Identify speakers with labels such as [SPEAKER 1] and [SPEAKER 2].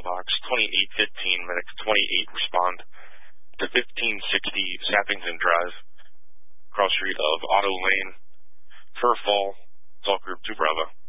[SPEAKER 1] Box 2815, medics 28 respond to 1560 Sappington Drive, cross street of Auto Lane, Fur Fall, Assault Group 2 Bravo.